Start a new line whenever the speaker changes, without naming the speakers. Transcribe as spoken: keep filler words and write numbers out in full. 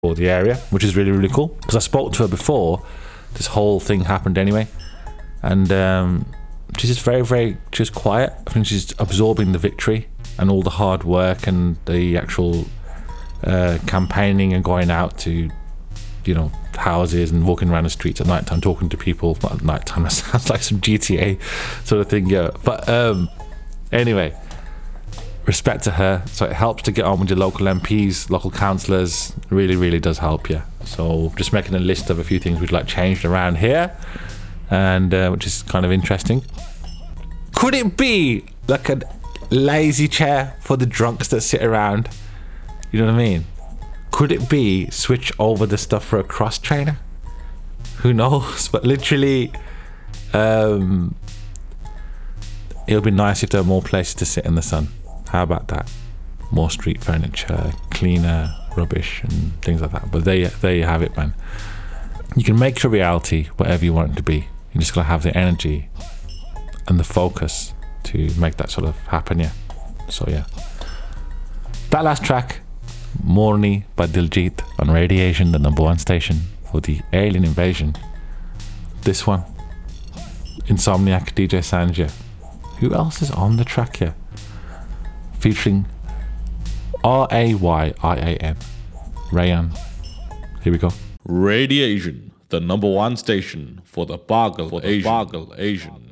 for the area, which is really, really cool. Because I spoke to her before this whole thing happened anyway. And um, she's just very, very, just quiet. I think she's absorbing the victory and all the hard work and the actual uh, campaigning and going out to, you know, houses and walking around the streets at night time, talking to people. Not at night time, that sounds like some G T A sort of thing, yeah. But um, anyway, respect to her. So it helps to get on with your local M Ps, local councillors. Really, really does help you. So just making a list of a few things we'd like changed around here, and uh, which is kind of interesting. Could it be like a lazy chair for the drunks that sit around? You know what I mean? Could it be switch over the stuff for a cross trainer? Who knows? But literally, um, it would be nice if there were more places to sit in the sun. How about that? More street furniture, cleaner rubbish and things like that. But there, there you have it, man. You can make your reality whatever you want it to be. You just gotta have the energy and the focus to make that sort of happen, yeah. So yeah. That last track, Morni by Diljit on Radiation, the number one station for the Alien Invasion. This one, Insomniac D J Sanja. Who else is on the track here? Featuring R A Y I A N, Rayan. Here we go.
Radiation, the number one station for the Bargle Asian. Bargle Asian.